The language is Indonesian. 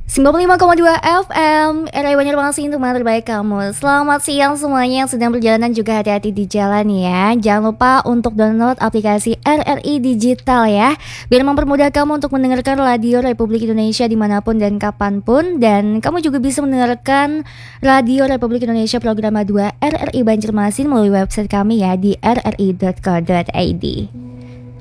95,2 FM RRI Banjarmasin, teman terbaik kamu. Selamat siang semuanya yang sedang berjalanan, juga hati-hati di jalan ya. Jangan lupa untuk download aplikasi RRI Digital ya, biar mempermudah kamu untuk mendengarkan Radio Republik Indonesia dimanapun dan kapanpun. Dan kamu juga bisa mendengarkan Radio Republik Indonesia program 2 RRI Banjarmasin melalui website kami ya di rri.co.id.